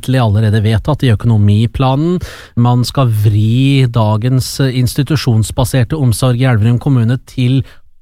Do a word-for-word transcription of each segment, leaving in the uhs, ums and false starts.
egentlig allerede vedtatt i økonomiplanen. Man skal vri dagens institusjonsbaserte omsorg i Elverum kommune til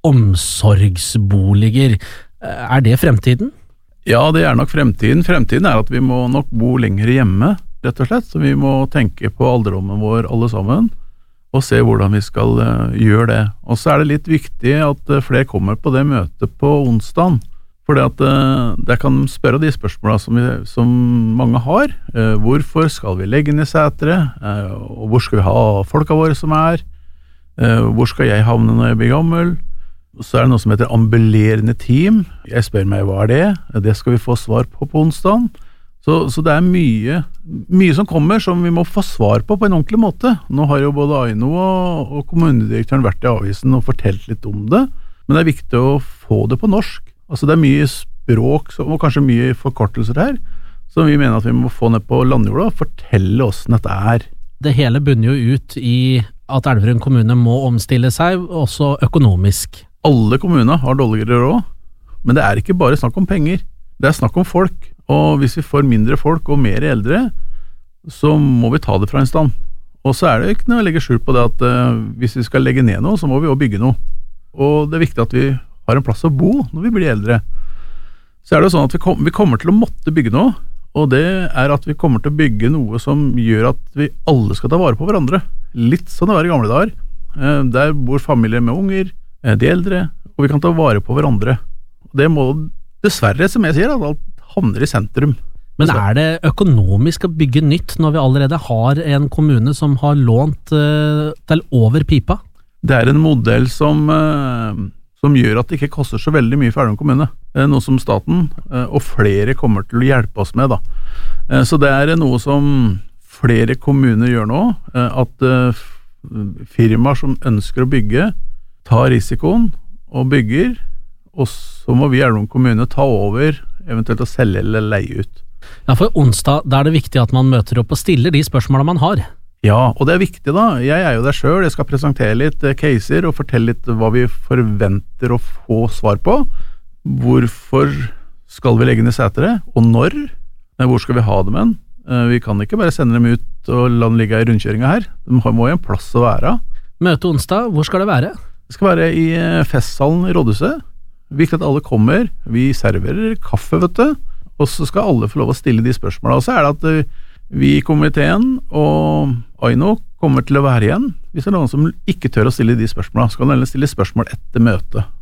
omsorgsboliger. Er det fremtiden? Ja, det er nok fremtiden. Fremtiden er at vi må nok bo lenger hjemme, rett og slett. Så vi må tenke på alderdommen vår alle sammen, og se hvordan vi skal uh, gjøre det. Og så er det litt viktig at uh, flere kommer på det møtet på onsdagen, fordi at uh, der kan de spørre de spørsmålene som, vi, som mange har. Uh, hvorfor skal vi legge ned Sætre? Uh, og hvor skal vi ha folka våre som er? Uh, hvor skal jeg havne når jeg blir gammel? Så er det noe som heter ambulerende team. Jeg spør meg, hva er det? Det skal vi få svar på på onsdagen. Så, så det er mye, mye som kommer som vi må få svar på på en ordentlig måte. Nå har jo både Aino og, og kommunedirektøren vært i avisen og fortalt litt om det, men det er viktig å få det på norsk. Altså det er mye språk og kanskje mye forkortelser her, som vi mener at vi må få ned på landjorda og fortelle oss hvordan dette er. Det hele bunner jo ut i at Elverum kommune må omstille seg, også økonomisk. Alle kommuner har dårligere råd, men det er ikke bare snakk om penger. Det er snakk om folk. Og hvis vi får mindre folk og mer eldre, så må vi ta det fra en stand. Og så er det ikke noe å legge skjul på det at uh, hvis vi skal legge ned noe, så må vi også bygge noe. Og det er viktig at vi har en plass å bo når vi blir eldre. Så er det sånn at vi, kom, vi kommer til å måtte bygge noe, og det er at vi kommer til å bygge noe som gjør at vi alle skal ta vare på hverandre. Litt sånn det var i gamle dager. Uh, der bor familier med unger, uh, de eldre, og vi kan ta vare på hverandre. Det må dessverre, som jeg sier, at alt havner i sentrum. Men er det økonomisk å bygge nytt når vi allerede har en kommune som har lånt uh, til over pipa? Det er en modell som, uh, som gjør at det ikke koster så veldig mye for Elverum kommune. Det er noe som staten uh, og flere kommer til å hjelpe oss med. Da. Uh, så det er noe som flere kommuner gjør nå, uh, at uh, firmaer som ønsker å bygge, tar risikoen og bygger, og så må vi i Elverum kommune ta over, eventuelt å selge eller leie ut. Ja, for onsdag, da er det viktig at man møter opp og stiller de spørsmålene man har. Ja, og det er viktig da. Jeg er jo der selv, jeg skal presentere litt caser og fortelle litt hva vi forventer å få svar på. Hvorfor skal vi legge ned Sætre, og når? Hvor skal vi ha dem hen? Vi kan ikke bare sende dem ut og la dem ligge i rundkjøringa her. De må jo en plass å være. Møte onsdag, hvor skal det være? Det skal være i festsalen i Rådhuset. Viktig at alle kommer, vi serverer kaffe, vet du, og så skal alle få lov å stille de spørsmålene. Og så er det at vi i komiteen og Aino kommer til å være igjen. Hvis det er noen som ikke tør å stille de spørsmålene, så kan de stille spørsmål etter møtet.